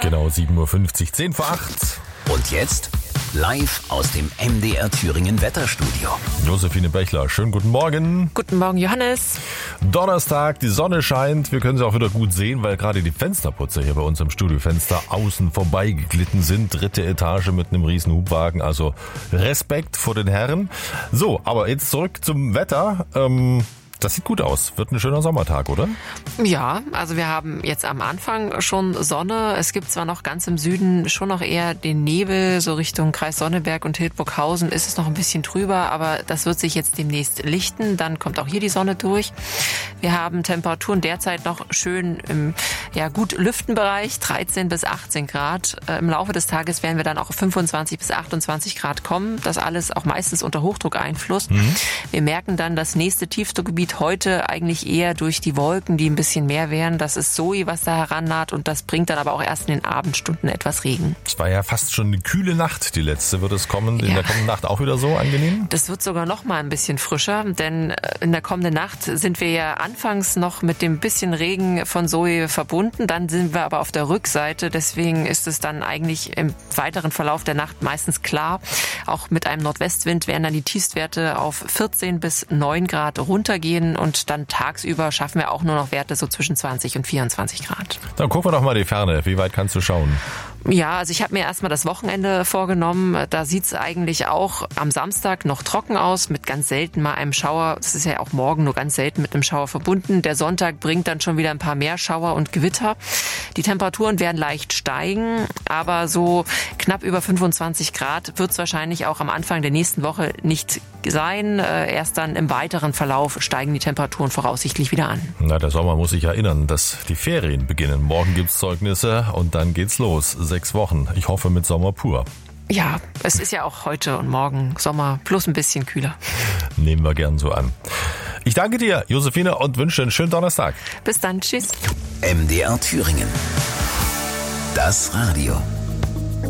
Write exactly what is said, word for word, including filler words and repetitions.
Genau, sieben Uhr fünfzig, zehn vor acht. Und jetzt live aus dem M D R Thüringen Wetterstudio. Josephine Bechler, schönen guten Morgen. Guten Morgen, Johannes. Donnerstag, die Sonne scheint. Wir können sie auch wieder gut sehen, weil gerade die Fensterputzer hier bei uns im Studiofenster außen vorbeigeglitten sind. Dritte Etage mit einem riesen Hubwagen. Also Respekt vor den Herren. So, aber jetzt zurück zum Wetter. Ähm, Das sieht gut aus. Wird ein schöner Sommertag, oder? Ja, also wir haben jetzt am Anfang schon Sonne. Es gibt zwar noch ganz im Süden schon noch eher den Nebel, so Richtung Kreis Sonneberg und Hildburghausen ist es noch ein bisschen trüber, aber das wird sich jetzt demnächst lichten. Dann kommt auch hier die Sonne durch. Wir haben Temperaturen derzeit noch schön im ja, gut Lüftenbereich, dreizehn bis achtzehn Grad. Im Laufe des Tages werden wir dann auch auf fünfundzwanzig bis achtundzwanzig Grad kommen. Das alles auch meistens unter Hochdruckeinfluss. Mhm. Wir merken dann, das nächste Tiefdruckgebiet heute eigentlich eher durch die Wolken, die ein bisschen mehr wären. Das ist Zoe, was da herannaht und das bringt dann aber auch erst in den Abendstunden etwas Regen. Es war ja fast schon eine kühle Nacht, die letzte. Wird es kommen, in ja. der kommenden Nacht auch wieder so angenehm? Das wird sogar noch mal ein bisschen frischer, denn in der kommenden Nacht sind wir ja anfangs noch mit dem bisschen Regen von Zoe verbunden, dann sind wir aber auf der Rückseite, deswegen ist es dann eigentlich im weiteren Verlauf der Nacht meistens klar. Auch mit einem Nordwestwind werden dann die Tiefstwerte auf vierzehn bis neun Grad runtergehen. Und dann tagsüber schaffen wir auch nur noch Werte so zwischen zwanzig und vierundzwanzig Grad. Dann gucken wir doch mal die Ferne. Wie weit kannst du schauen? Ja, also ich habe mir erstmal das Wochenende vorgenommen. Da sieht es eigentlich auch am Samstag noch trocken aus, mit ganz selten mal einem Schauer. Das ist ja auch morgen nur ganz selten mit einem Schauer verbunden. Der Sonntag bringt dann schon wieder ein paar mehr Schauer und Gewitter. Die Temperaturen werden leicht steigen, aber so knapp über fünfundzwanzig Grad wird es wahrscheinlich auch am Anfang der nächsten Woche nicht sein. Erst dann im weiteren Verlauf steigen die Temperaturen voraussichtlich wieder an. Na, der Sommer muss sich erinnern, dass die Ferien beginnen. Morgen gibt's Zeugnisse und dann geht's los. Sechs Wochen. Ich hoffe mit Sommer pur. Ja, es ist ja auch heute und morgen Sommer, plus ein bisschen kühler. Nehmen wir gern so an. Ich danke dir, Josephine, und wünsche einen schönen Donnerstag. Bis dann, tschüss. M D R Thüringen. Das Radio.